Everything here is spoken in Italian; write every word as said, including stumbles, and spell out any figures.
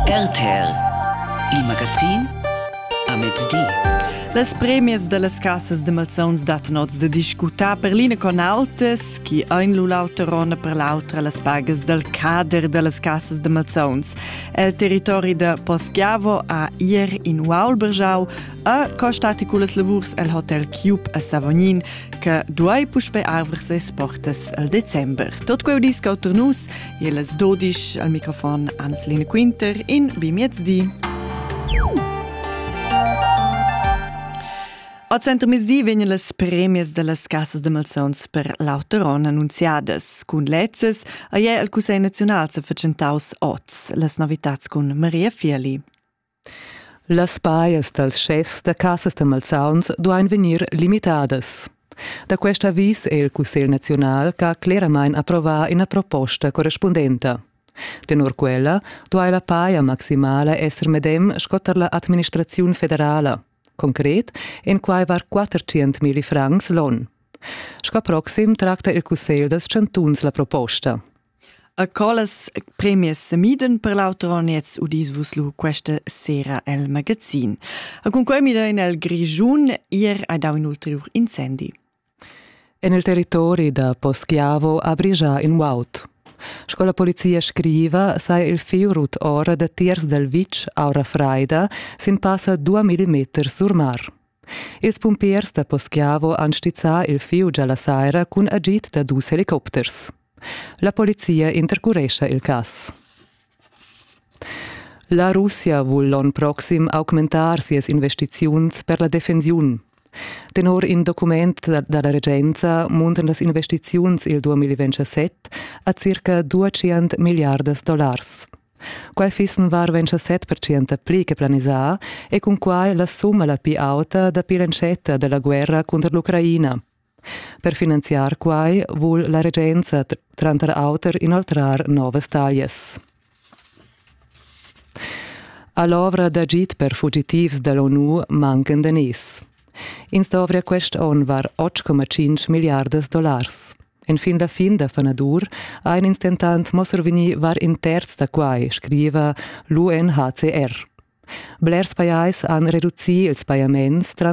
R T R, il magazin a mezzodì. Les premies de las cassas de malsons daten oz de discutar per l'ina con altes, chi ein lu lauterona per l'autra las pagas del cader de las cassas de malsons. El territori de Poschiavo a ier in Waulbergau a costati culas lavurs el Hotel Cube a Savognin, che duai puspe arvers es portas al Dezember. Tot queu dis cauter nus, e las dodisch al microfon Anna-Selina Quinter in Bimiezdi. A centro mesdì vengono le premies de las cassas de malsons per l'autoron annunziadas. Cun lezzes, a je al Cusei Nacional se facentaus oz. Las novitats cun Maria Fieli. Las paias dels chefs de cassas de malsons duain venir limitadas. Da questa vis è il Cusei Nacional che claramente approva una proposta corrispondente. Tenor quella, duai la paia maximale esser medem scotter la amministrazione federale. Concret, en quai var quattrocento mila francs l'on. Sca proxim tracta il Cussel des Chantuns la proposta. A colas premies se miden per l'autoron jetzt udis vus lu questa sera el magazin. A con quei mida in el Grigiun ier ai dau in ulterior incendi. En il territori da Poschiavo a Brigia in Wout. Sco la polizia scriva, sai il fiu rut ora da tiers del Vitsch aura Freida sin passa due millimeter sur mar. Ils pumpiers da Poschiavo han stizza il fiu già la saira cun agit da dus helicopters. La polizia intercuresce il cas. La Russia vuol l'on proxim augmentar sies investiziuns per la defensiun. Tenor in document dalla Regenza munten las investiziuns il duemilaventisette a circa duecento miliardas dollars. Quai fissen var ventisette per cento pli che planisà e con quai la summa la più alta da pilancetta della guerra contro l'Ucraina. Per finanziar quai vuol la Regenza tranter auter inoltrar novas taglias. A l'ovra d'agit per fugitivs dell'ONU mancan denis. In stovria quest on var otto komma cinque miliardas dollars. En fin da fin da fanadur, ein instantant mosservini var in terz da quai, scriva l'U N H C R. Blers paiais han reduzi ils paiaments